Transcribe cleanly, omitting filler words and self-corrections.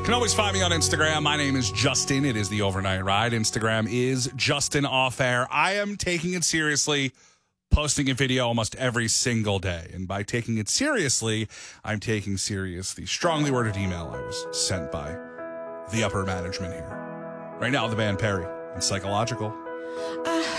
Can always find me on Instagram. My name is Justin. It is the Overnight Ride. Instagram is Justin Off Air. I am taking it seriously, posting a video almost every single day. And by taking it seriously, I'm taking serious the strongly worded email I was sent by the upper management here. Right now, the band Perry and Psychological.